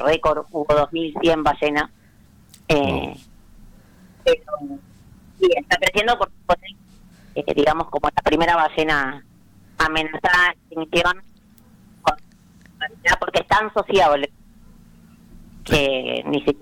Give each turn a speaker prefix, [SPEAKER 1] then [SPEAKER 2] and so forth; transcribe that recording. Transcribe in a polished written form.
[SPEAKER 1] récord hubo 2.100 ballenas. Pero, sí, está creciendo porque, digamos, como la primera ballena amenazada en extinción, porque es tan sociable que ni siquiera